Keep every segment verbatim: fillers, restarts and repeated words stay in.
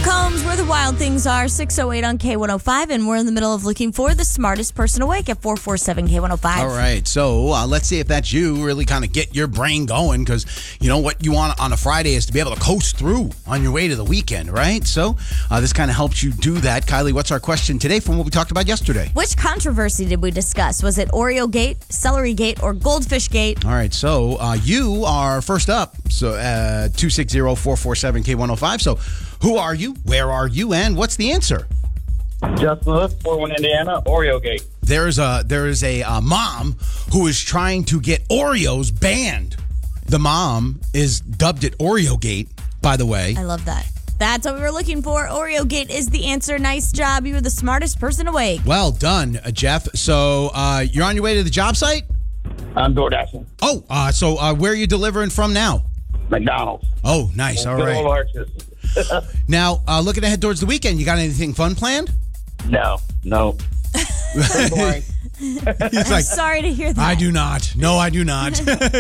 Combs, where the wild things are, six oh eight on K one oh five, and we're in the middle of looking for the smartest person awake at four four seven K one oh five. All right, so uh, let's see if that's you. Really kind of get your brain going, because you know what you want on a Friday is to be able to coast through on your way to the weekend, right? So uh, this kind of helps you do that. Kylie, what's our question today from what we talked about yesterday? Which controversy did we discuss? Was it Oreo Gate, Celery Gate, or Goldfish Gate? All right, so uh, you are first up. So uh, two six zero, four four seven K one oh five. So who are you? Where are you? And what's the answer? Justin Lewis, Fort Wayne, Indiana, Oreo Gate. There's a there is a uh, mom who is trying to get Oreos banned. The mom is dubbed it Oreo Gate, by the way. I love that. That's what we were looking for. Oreo Gate is the answer. Nice job. You were the smartest person awake. Well done, uh, Jeff. So uh, you're on your way to the job site? I'm DoorDashing. Oh, uh, so uh, where are you delivering from now? McDonald's. Oh, nice. All Good right. old Arches. Now, uh, looking ahead towards the weekend, you got anything fun planned? No, no. Pretty boring. He's like, Sorry to hear that. I do not. No, I do not. so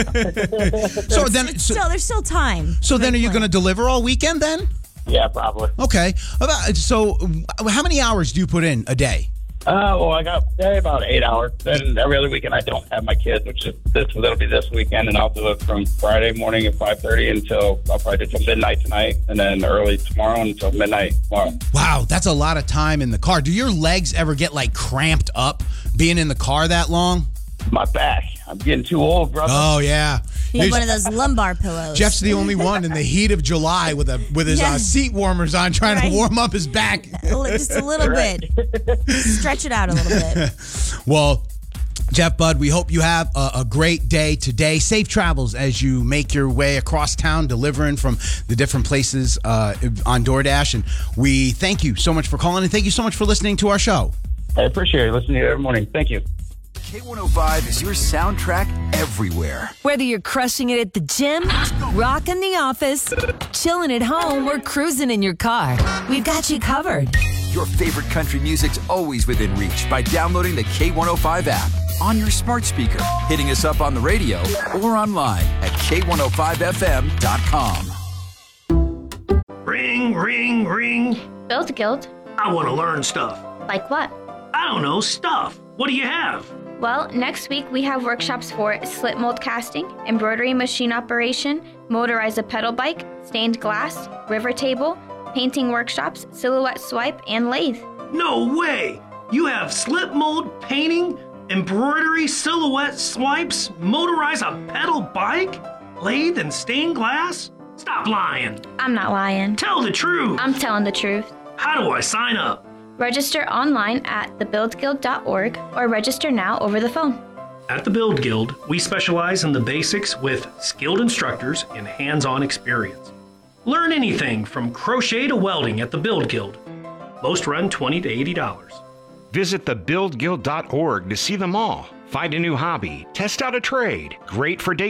then, It's so, still, there's still time. so then, are you plan. going to deliver all weekend then? Yeah, probably. Okay. About, so, how many hours do you put in a day? Uh, well, I got eh, about eight hours. Then every other weekend I don't have my kids, which is this. That'll be this weekend, and I'll do it from Friday morning at five thirty until I'll probably do till midnight tonight, and then early tomorrow until midnight tomorrow. Wow, that's a lot of time in the car. Do your legs ever get like cramped up being in the car that long? My back. I'm getting too old, brother. Oh yeah. You have Here's- one of those lumbar pillows. Jeff's the only one in the heat of July with a with his Yeah. uh, seat warmers on, trying Right. to warm up his back. Just a little bit. Stretch it out a little bit. Well, Jeff, bud, we hope you have a, a great day today. Safe travels as you make your way across town, delivering from the different places uh, on DoorDash. And we thank you so much for calling, and thank you so much for listening to our show. I appreciate it. Listening to you every morning. Thank you. K one oh five is your soundtrack everywhere. Whether you're crushing it at the gym, rocking the office, chilling at home, or cruising in your car, we've got you covered. Your favorite country music's always within reach by downloading the K one oh five app on your smart speaker, hitting us up on the radio, or online at K one oh five F M dot com. Ring, ring, ring. Build Guild? I want to learn stuff. Like what? I don't know, stuff. What do you have? Well, next week we have workshops for slip mold casting, embroidery machine operation, motorize a pedal bike, stained glass, river table, painting workshops, silhouette swipe, and lathe. No way! You have slip mold, painting, embroidery, silhouette swipes, motorize a pedal bike, lathe, and stained glass? Stop lying. I'm not lying. Tell the truth. I'm telling the truth. How do I sign up? Register online at the build guild dot org or register now over the phone. At the Build Guild, we specialize in the basics with skilled instructors and hands-on experience. Learn anything from crochet to welding at the Build Guild. Most run twenty to eighty dollars. Visit the build guild dot org to see them all. Find a new hobby, test out a trade. Great for day